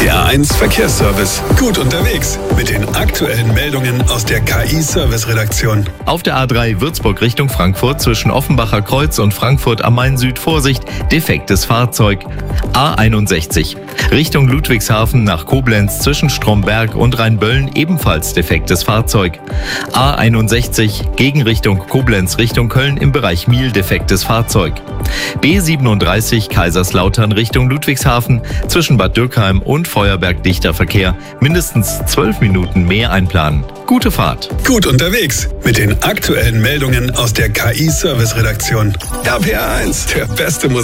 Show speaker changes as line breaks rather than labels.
RPA1 Verkehrsservice. Gut unterwegs mit den aktuellen Meldungen aus der KI-Service-Redaktion.
Auf der A3 Würzburg Richtung Frankfurt zwischen Offenbacher Kreuz und Frankfurt am Main Süd Vorsicht, defektes Fahrzeug. A61 Richtung Ludwigshafen nach Koblenz zwischen Stromberg und Rheinböllen ebenfalls defektes Fahrzeug. A61 Gegenrichtung Koblenz Richtung Köln im Bereich Miel defektes Fahrzeug. B37 Kaiserslautern Richtung Ludwigshafen zwischen Bad Dürkheim und Feuerberg dichter Verkehr. Mindestens 12 Minuten mehr einplanen. Gute Fahrt.
Gut unterwegs mit den aktuellen Meldungen aus der KI-Service-Redaktion. RPA1, der beste Musik.